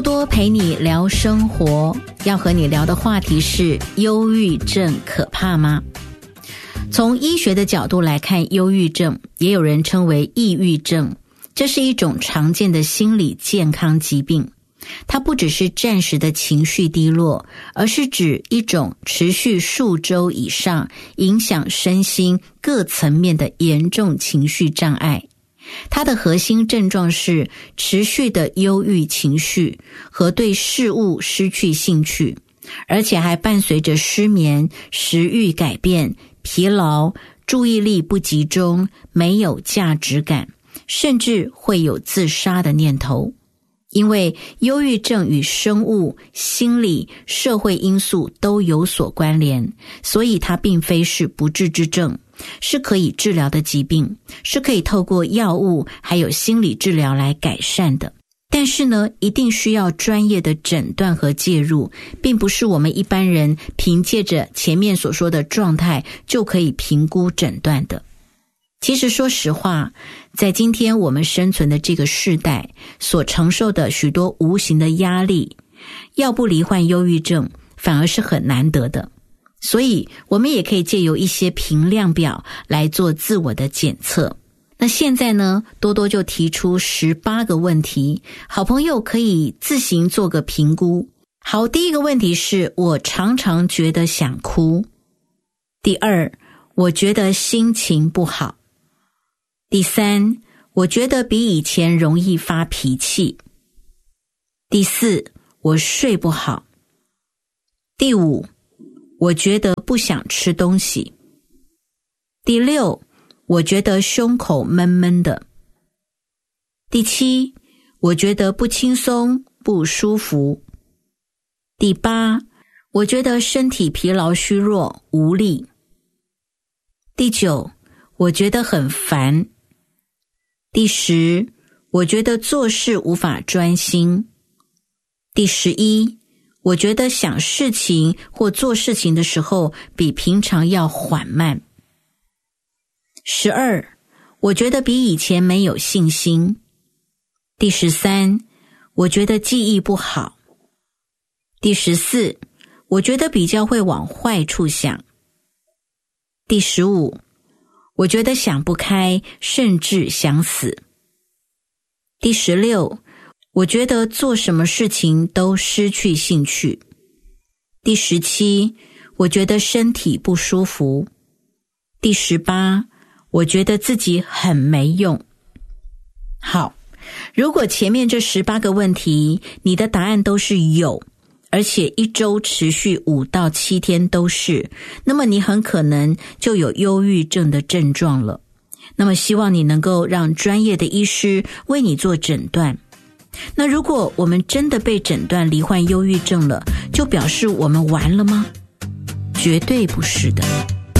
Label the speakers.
Speaker 1: 多陪你聊生活，要和你聊的话题是忧郁症可怕吗？从医学的角度来看，忧郁症也有人称为抑郁症，这是一种常见的心理健康疾病。它不只是暂时的情绪低落，而是指一种持续数周以上，影响身心各层面的严重情绪障碍。它的核心症状是持续的忧郁情绪和对事物失去兴趣，而且还伴随着失眠、食欲改变、疲劳、注意力不集中、没有价值感，甚至会有自杀的念头。因为忧郁症与生物、心理、社会因素都有所关联，所以它并非是不治之症，是可以治疗的疾病，是可以透过药物还有心理治疗来改善的。但是呢，一定需要专业的诊断和介入，并不是我们一般人凭借着前面所说的状态就可以评估诊断的。其实说实话，在今天我们生存的这个世代所承受的许多无形的压力，要不罹患忧郁症反而是很难得的。所以我们也可以借由一些评量表来做自我的检测。那现在呢，多多就提出18个问题，好朋友可以自行做个评估。好，第一个问题是，我常常觉得想哭。第二，我觉得心情不好。第三，我觉得比以前容易发脾气。第四，我睡不好。第五，我觉得不想吃东西。第六，我觉得胸口闷闷的。第七，我觉得不轻松、不舒服。第八，我觉得身体疲劳、虚弱、无力。第九，我觉得很烦。第10，我觉得做事无法专心。第11，我觉得想事情或做事情的时候比平常要缓慢。12，我觉得比以前没有信心。第13，我觉得记忆不好。第14，我觉得比较会往坏处想。第15，我觉得想不开，甚至想死。第16，我觉得做什么事情都失去兴趣。第17，我觉得身体不舒服。第18，我觉得自己很没用。好，如果前面这18个问题，你的答案都是有，而且1周持续5到7天都是，那么你很可能就有忧郁症的症状了。那么希望你能够让专业的医师为你做诊断。那如果我们真的被诊断罹患忧郁症了，就表示我们完了吗？绝对不是的。